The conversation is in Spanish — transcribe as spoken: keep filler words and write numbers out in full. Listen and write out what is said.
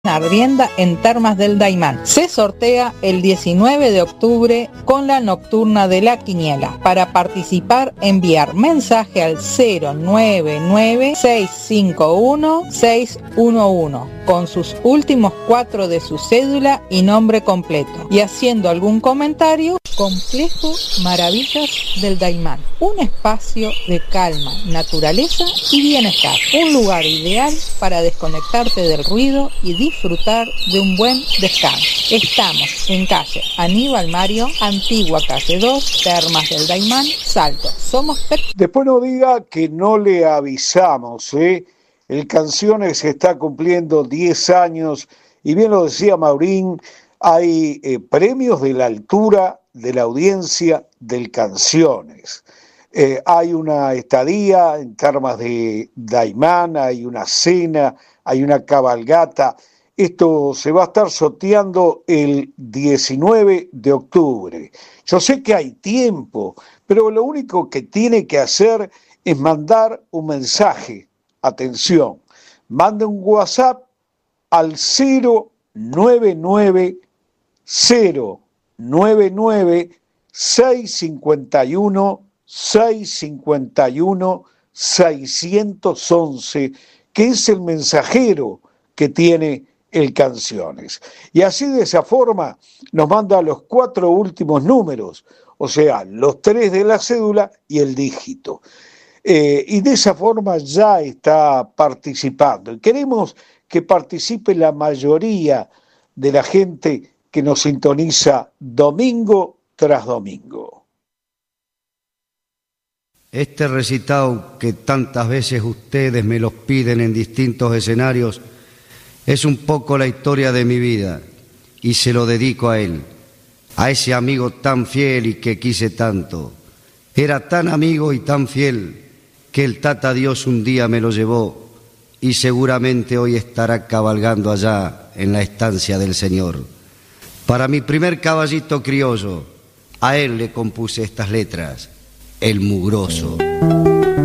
Arrienda en Termas del Daymán. Se sortea el diecinueve de octubre con la nocturna de la quiniela. Para participar, enviar mensaje al cero nueve nueve seis cinco uno seis uno uno con sus últimos cuatro de su cédula y nombre completo, y haciendo algún comentario. Complejo Maravillas del Daymán, un espacio de calma, naturaleza y bienestar, un lugar ideal para desconectarte del ruido y disfrutar de un buen descanso. Estamos en calle Aníbal Mario, antigua calle dos, Termas del Daymán, Salto. Somos per... Después no diga que no le avisamos, ¿eh? El Canciones está cumpliendo diez años y bien lo decía Maurín, hay eh, premios de la altura de la audiencia del Canciones. Eh, hay una estadía en Termas de Daymán, hay una cena, hay una cabalgata. Esto se va a estar sorteando el diecinueve de octubre. Yo sé que hay tiempo, pero lo único que tiene que hacer es mandar un mensaje. Atención, mande un WhatsApp al cero nueve nueve cero nueve nueve seis cinco uno seis cinco uno seiscientos once, que es el mensajero que tiene el Canciones. Y así, de esa forma, nos manda los cuatro últimos números, o sea, los tres de la cédula y el dígito. Eh, y de esa forma ya está participando. Y queremos que participe la mayoría de la gente que nos sintoniza domingo tras domingo. Este recitado que tantas veces ustedes me los piden en distintos escenarios es un poco la historia de mi vida, y se lo dedico a él, a ese amigo tan fiel y que quise tanto. Era tan amigo y tan fiel que el Tata Dios un día me lo llevó, y seguramente hoy estará cabalgando allá en la estancia del Señor. Para mi primer caballito criollo, a él le compuse estas letras, El Mugroso.